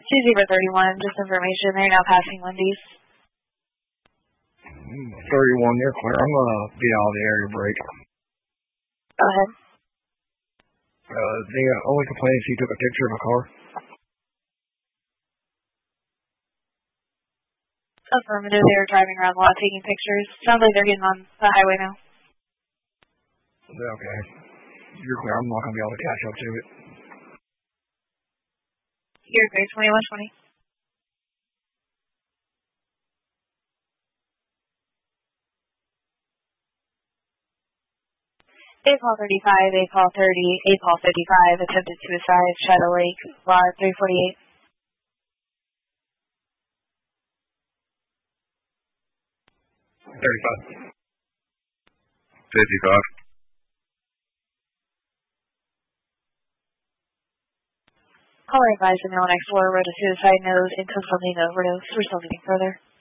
2-0-31, just information. They're now passing Wendy's. 31, you're clear. I'm going to be out of the area break. Go ahead. The only complaint is he took a picture of a car. Affirmative, they were driving around the lot taking pictures. Sounds like they're getting on the highway now. Okay. You're clear. I'm not going to be able to catch up to it. You're great, 2120. April 35, April 30, April 55, attempted suicide, Shadow Lake, lot 348. 35. 55. Caller advised the male next door wrote a suicide note and confirming the overdose. We're still getting further.